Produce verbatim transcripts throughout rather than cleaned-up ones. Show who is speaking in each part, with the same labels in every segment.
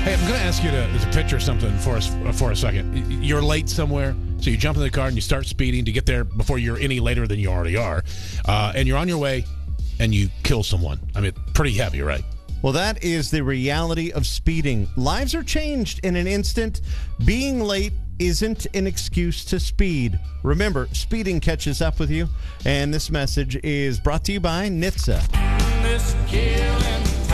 Speaker 1: Hey, I'm going to ask you to, to picture something for us for a second. You're late somewhere, so you jump in the car and you start speeding to get there before you're any later than you already are. Uh, and you're on your way, and you kill someone. I mean, pretty heavy, right?
Speaker 2: Well, that is the reality of speeding. Lives are changed in an instant. Being late isn't an excuse to speed. Remember, speeding catches up with you. And this message is brought to you by N H T S A.
Speaker 3: This killing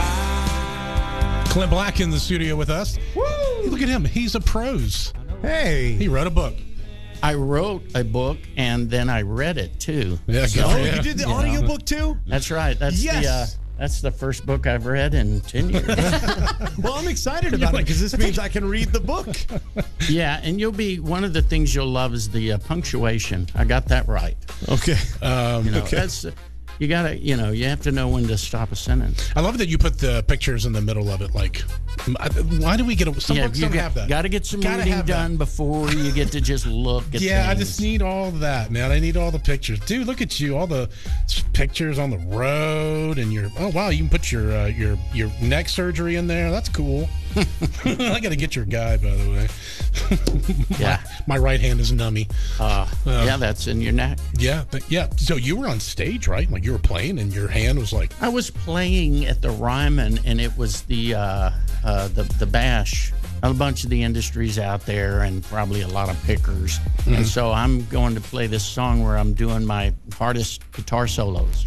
Speaker 3: time.
Speaker 1: Clint Black in the studio with us.
Speaker 2: Woo!
Speaker 1: Look at him. He's a prose.
Speaker 2: Hey.
Speaker 1: He wrote a book.
Speaker 4: I wrote a book and then I read it too.
Speaker 1: Yeah,
Speaker 4: So,
Speaker 2: Oh,
Speaker 1: yeah.
Speaker 2: you did the
Speaker 4: You
Speaker 2: audiobook too?
Speaker 4: That's right. That's
Speaker 2: Yes.
Speaker 4: the uh, that's the first book I've read in ten years.
Speaker 2: Well, I'm excited about it because this means I can read the book.
Speaker 4: Yeah, and you'll be one of the things you'll love is the uh, punctuation. I got that right.
Speaker 2: Okay.
Speaker 1: Um,
Speaker 4: You know,
Speaker 2: Okay.
Speaker 4: that's you gotta you know you have to know when to stop a sentence.
Speaker 1: I love that you put the pictures in the middle of it. Like, why do we get a, some
Speaker 4: yeah,
Speaker 1: books
Speaker 4: you
Speaker 1: don't
Speaker 4: got,
Speaker 1: have that?
Speaker 4: Got to get some
Speaker 1: Gotta
Speaker 4: reading
Speaker 1: have that.
Speaker 4: done before you get to just look at
Speaker 1: Yeah, I
Speaker 4: things.
Speaker 1: just need all that, man. I need all the pictures. Dude, look at you. All the pictures on the road and your oh wow, you can put your uh, your your neck surgery in there. That's cool. I got to get your guy, by the way.
Speaker 4: Yeah.
Speaker 1: My, my right hand is nummy.
Speaker 4: Uh, yeah, that's in your neck.
Speaker 1: Yeah, but yeah. So you were on stage, right? Like you were playing and your hand was like
Speaker 4: I was playing at the Ryman, and it was the uh, uh, the the bash. A bunch of the industries out there, and probably a lot of pickers.
Speaker 1: Mm-hmm.
Speaker 4: And so I'm going to play this song where I'm doing my hardest guitar solos,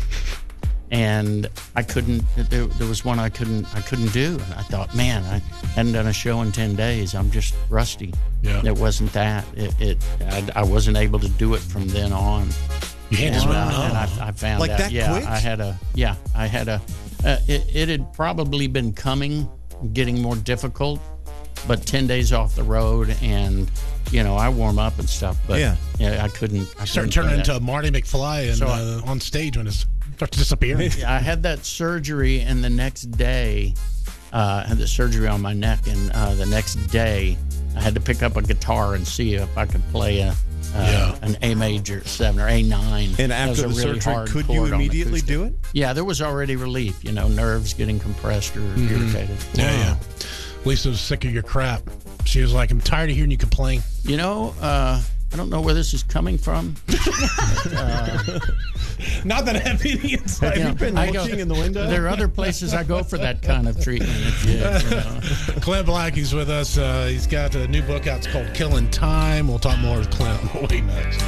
Speaker 4: and I couldn't. There, there was one I couldn't. I couldn't do, and I thought, man, I hadn't done a show in ten days. I'm just rusty.
Speaker 1: Yeah.
Speaker 4: It wasn't that. It. it I, I wasn't able to do it from then on.
Speaker 1: your hand is
Speaker 4: And, uh,
Speaker 1: numb.
Speaker 4: and I, I found
Speaker 2: Like
Speaker 4: out,
Speaker 2: that
Speaker 4: yeah,
Speaker 2: quick?
Speaker 4: I had a, yeah, I had a, uh, it, it had probably been coming, getting more difficult, but ten days off the road, and you know, I warm up and stuff, but
Speaker 2: Yeah.
Speaker 4: yeah, I couldn't. I
Speaker 1: Start
Speaker 4: couldn't
Speaker 1: turning
Speaker 4: play
Speaker 1: into
Speaker 4: that.
Speaker 1: Marty McFly and
Speaker 4: So I-
Speaker 1: uh, on stage when it starts disappearing.
Speaker 4: Yeah, I had that surgery, and the next day, uh, I had the surgery on my neck, and uh, the next day, I had to pick up a guitar and see if I could play a. Uh,
Speaker 1: Yeah.
Speaker 4: An A major seven or A nine.
Speaker 2: And
Speaker 4: That was
Speaker 2: after
Speaker 4: a
Speaker 2: the
Speaker 4: really
Speaker 2: surgery,
Speaker 4: hard
Speaker 2: could you
Speaker 4: chord on
Speaker 2: immediately
Speaker 4: acoustic.
Speaker 2: do it?
Speaker 4: Yeah, there was already relief. You know, nerves getting compressed or irritated.
Speaker 1: Yeah, yeah. Lisa was sick of your crap. She was like, I'm tired of hearing you complain.
Speaker 4: You know, uh, I don't know where this is coming from.
Speaker 1: Not that I have any insight.
Speaker 4: You know,
Speaker 2: been
Speaker 4: I go-
Speaker 2: looking in the window?
Speaker 4: There are other places I go for that kind of treatment. If you, you know.
Speaker 1: Clint Black, he's with us. Uh, he's got a new book out. It's called Killing Time. We'll talk more with Clint on the way next.